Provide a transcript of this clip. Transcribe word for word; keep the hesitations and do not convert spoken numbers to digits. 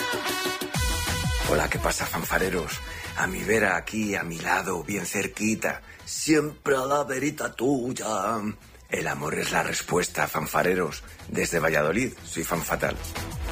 Hola, ¿qué pasa, fanfareros? A mi vera aquí, a mi lado, bien cerquita, siempre a la verita tuya. El amor es la respuesta, fanfareros. Desde Valladolid, soy fan fatal.